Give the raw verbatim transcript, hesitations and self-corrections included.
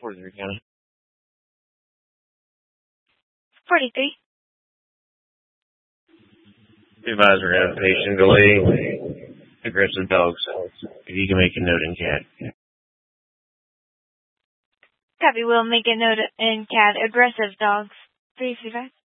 forty-three County. forty-three. Supervisor got a patient delay. Aggressive dogs. If you can make a note in cat. Copy, we'll make a note in cat. Aggressive dogs. three three five.